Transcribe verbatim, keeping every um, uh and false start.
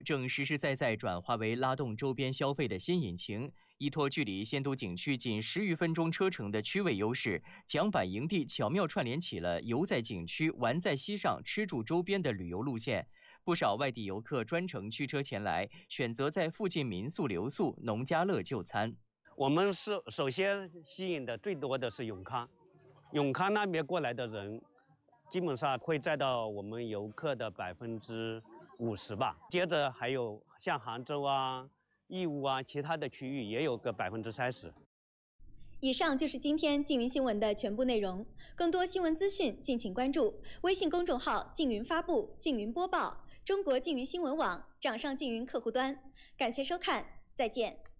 正实实在在转化为拉动周边消费的新引擎。依托距离仙都景区仅十余分钟车程的区位优势，桨板营地巧妙串联起了游在景区、玩在溪上、吃住周边的旅游路线。不少外地游客专程驱车前来，选择在附近民宿留宿、农家乐就餐。 我们是首先吸引的最多的是永康，永康那边过来的人，基本上会占到我们游客的百分之五十吧。接着还有像杭州啊、义乌啊，其他的区域也有个百分之三十。 以上就是今天静云新闻的全部内容。更多新闻资讯，敬请关注微信公众号“静云发布”、“静云播报”、中国静云新闻网、掌上静云客户端。感谢收看，再见。